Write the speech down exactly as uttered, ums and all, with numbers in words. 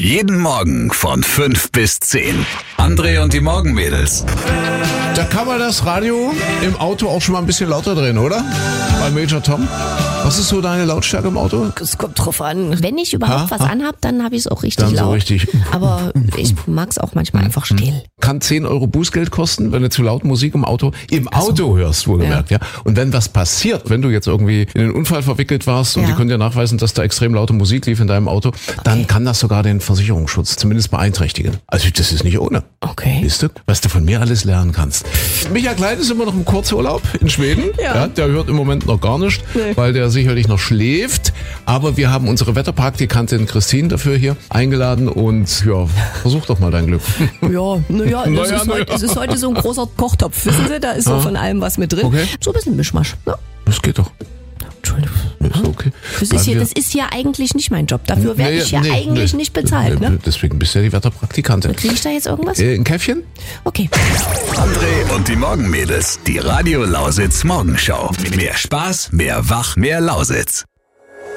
Jeden Morgen von fünf bis zehn. André und die Morgenmädels. Da kann man das Radio im Auto auch schon mal ein bisschen lauter drehen, oder? Bei Major Tom. Was ist so deine Lautstärke im Auto? Es kommt drauf an. Wenn ich überhaupt Ha, was ha. anhab, dann habe ich es auch richtig Dann so laut. richtig. Aber ich mag es auch manchmal einfach still. Kann zehn Euro Bußgeld kosten, wenn du zu laut Musik im Auto, im Auto hörst, wohlgemerkt, ja. Und wenn was passiert, wenn du jetzt irgendwie in einen Unfall verwickelt warst und Ja. die können dir nachweisen, dass da extrem laute Musik lief in deinem Auto, dann kann das sogar den Versicherungsschutz zumindest beeinträchtigen. Also das ist nicht ohne. Okay. Siehst du, was du von mir alles lernen kannst. Michael Klein ist immer noch im Kurzurlaub in Schweden. Ja. Der hört im Moment noch gar nicht, Nee. weil der sicherlich noch schläft. Aber wir haben unsere Wetterpraktikantin Christine dafür hier eingeladen und ja, versuch doch mal dein Glück. Ja, naja, Na es, ja, ist na heute- ja. es ist heute so ein großer Kochtopf, wissen Sie? Da ist so von allem was mit drin. Okay. So ein bisschen Mischmasch. Ne? Das geht doch. Entschuldigung. Ist okay. Das ist, Bleiben hier, wir- das ist hier eigentlich nicht mein Job. Dafür werde Nee, ich ja nee, eigentlich nee. nicht bezahlt. Nee, Ne? Deswegen bist du ja die Wetterpraktikantin. Kriege ich da jetzt irgendwas? Äh, ein Käffchen? Okay. André und die Morgenmädels. Die Radio Lausitz Morgenschau. Mehr Spaß, mehr Wach, mehr Lausitz.